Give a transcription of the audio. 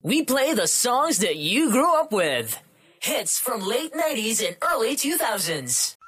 We play the songs that you grew up with. Hits from late 90s and early 2000s.